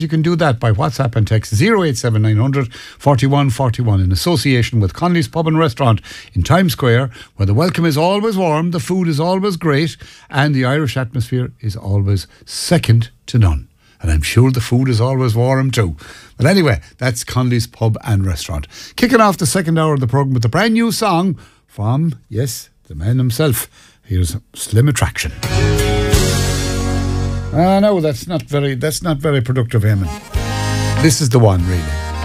You can do that by WhatsApp and text 087900 4141 in association with Conley's Pub and Restaurant in Times Square, where the welcome is always warm, the food is always great, and the Irish atmosphere is always second to none. And I'm sure the food is always warm too. But anyway, that's Conley's Pub and Restaurant. Kicking off the second hour of the programme with a brand new song from, yes, the man himself. Here's Slim Attraction. No, that's not very productive, Eamon. This is the one, really.